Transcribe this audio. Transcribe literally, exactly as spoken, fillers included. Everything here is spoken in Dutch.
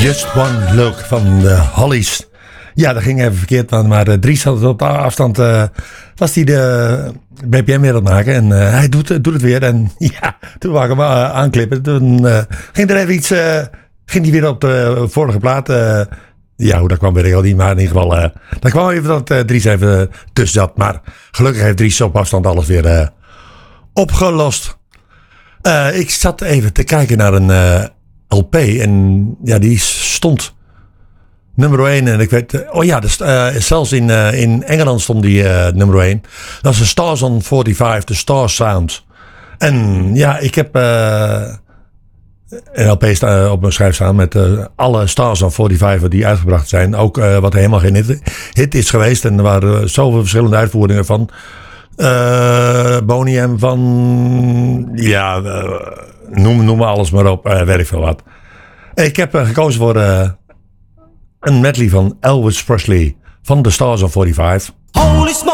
Just One Look van de Hollies. Ja, dat ging even verkeerd, maar, maar uh, Dries had het op de afstand. Uh, was hij de B P M weer aan het maken. En uh, hij doet, doet het weer. En ja, toen wou ik hem uh, aanklippen. Toen uh, ging er even iets. Uh, ging hij weer op de vorige plaat. Uh, ja, hoe dat kwam, weet ik al niet. Maar in ieder geval. Uh, dat kwam even dat uh, Dries even uh, tussen zat. Maar gelukkig heeft Dries op afstand alles weer uh, opgelost. Uh, ik zat even te kijken naar een uh, L P. En ja, die stond nummer één. En ik weet, oh ja, dus, uh, zelfs in, uh, in Engeland stond die uh, nummer één. Dat is de Stars on vijfenveertig, de Star Sound. En ja, ik heb uh, een L P sta, op mijn schijf staan met uh, alle Stars on vijfenveertig die uitgebracht zijn. Ook uh, wat helemaal geen hit, hit is geweest. En er waren zoveel verschillende uitvoeringen van. Uh, Boney M van, ja, uh, noem, noem alles maar op, uh, weet ik veel wat. Ik heb uh, gekozen voor uh, een medley van Elvis Presley van The Stars on vijfenveertig. Holy smoke!